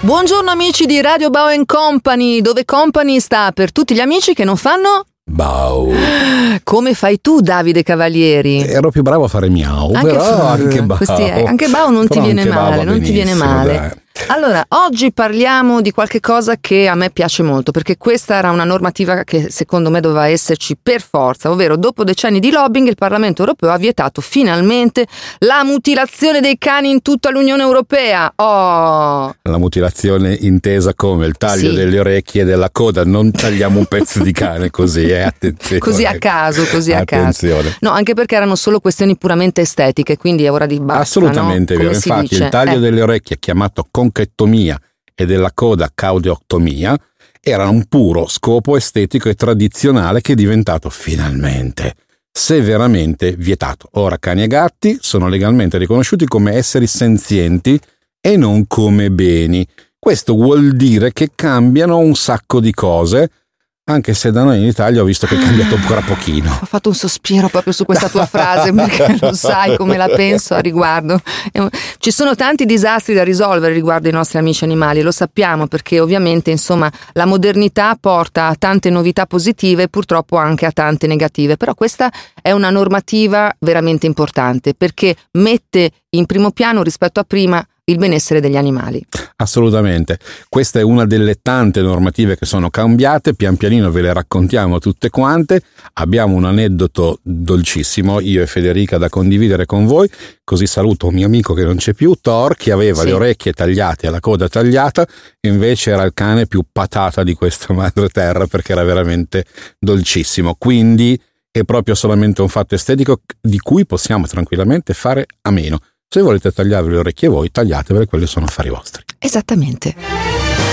Buongiorno amici di Radio Bao & Company, dove Company sta per tutti gli amici che non fanno Bao. Come fai tu, Davide Cavalieri? Ero più bravo a fare miau, però anche Bao. Anche Bao non ti viene male, non ti viene male. Dai. Allora, oggi parliamo di qualche cosa che a me piace molto, perché questa era una normativa che secondo me doveva esserci per forza, ovvero dopo decenni di lobbying il Parlamento europeo ha vietato finalmente la mutilazione dei cani in tutta l'Unione Europea. Oh! La mutilazione intesa come il taglio delle orecchie e della coda, non tagliamo un pezzo di cane così, attenzione. Così a caso. Attenzione. No, anche perché erano solo questioni puramente estetiche, quindi è ora di basta. Assolutamente no? vero, infatti il taglio delle orecchie chiamato conchettomia e della coda caudeoctomia era un puro scopo estetico e tradizionale che è diventato finalmente severamente vietato. Ora cani e gatti sono legalmente riconosciuti come esseri senzienti e non come beni. Questo vuol dire che cambiano un sacco di cose, anche se da noi in Italia ho visto che è cambiato ancora pochino. Ho fatto un sospiro proprio su questa tua frase, perché lo sai come la penso a riguardo. Ci sono tanti disastri da risolvere riguardo i nostri amici animali, lo sappiamo, perché ovviamente insomma la modernità porta a tante novità positive e purtroppo anche a tante negative, però questa è una normativa veramente importante perché mette in primo piano rispetto a prima il benessere degli animali. Assolutamente, questa è una delle tante normative che sono cambiate, pian pianino ve le raccontiamo tutte quante. Abbiamo un aneddoto dolcissimo, io e Federica, da condividere con voi, così saluto un mio amico che non c'è più, Thor, che aveva le orecchie tagliate e la coda tagliata, invece era il cane più patata di questa madre terra perché era veramente dolcissimo, quindi è proprio solamente un fatto estetico di cui possiamo tranquillamente fare a meno. Se volete tagliarvi le orecchie voi, tagliatevele, quelli sono affari vostri. Esattamente.